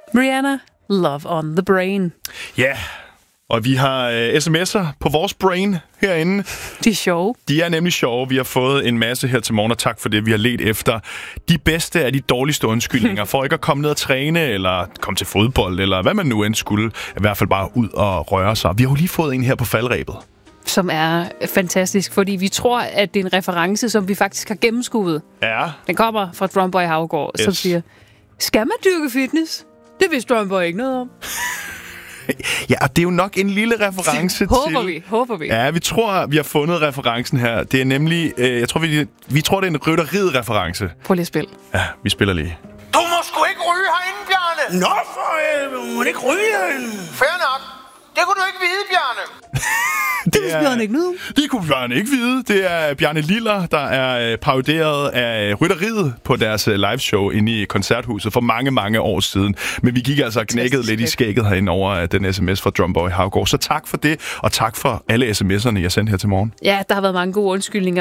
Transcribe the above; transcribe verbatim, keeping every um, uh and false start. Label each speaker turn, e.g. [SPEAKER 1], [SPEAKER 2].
[SPEAKER 1] Rihanna, Love on the Brain.
[SPEAKER 2] Ja, yeah. Og vi har øh, sms'er på vores brain herinde.
[SPEAKER 1] De er sjove.
[SPEAKER 2] De er nemlig sjove. Vi har fået en masse her til morgen, og tak for det. Vi har let efter de bedste af de dårligste undskyldninger for ikke at komme ned og træne, eller komme til fodbold, eller hvad man nu end skulle. I hvert fald bare ud og røre sig. Vi har jo lige fået en her på faldrebet.
[SPEAKER 1] Som er fantastisk, fordi vi tror, at det er en reference, som vi faktisk har gennemskuet.
[SPEAKER 2] Ja.
[SPEAKER 1] Den kommer fra Drumboy Havgård, yes. som siger, skal man dyrke fitness? Det vidste Drumboy ikke noget om.
[SPEAKER 2] Ja, og det er jo nok en lille reference
[SPEAKER 1] håber
[SPEAKER 2] til...
[SPEAKER 1] Håber vi, håber vi.
[SPEAKER 2] Ja, vi tror, vi har fundet referencen her. Det er nemlig... Øh, jeg tror, vi, vi tror, det er en rytteriet-reference.
[SPEAKER 1] Prøv lige at spille.
[SPEAKER 2] Ja, vi spiller lige.
[SPEAKER 3] Du må sgu ikke ryge herinde, Bjarne!
[SPEAKER 4] Nå, for øh, må ikke ryge herinde.
[SPEAKER 3] Fair nok. Det kunne du ikke vide, Bjarne.
[SPEAKER 1] Det, det vidste Bjarne ikke noget.
[SPEAKER 2] Det kunne Bjarne ikke vide. Det er Bjarne Liller, der er paroderet af rytteriet på deres liveshow inde i Koncerthuset for mange, mange år siden. Men vi gik altså og knækkede lidt i skægget herinde over den sms fra Drumboy Havgård. Så tak for det, og tak for alle sms'erne, jeg sendte her til morgen.
[SPEAKER 1] Ja, der har været mange gode undskyldninger.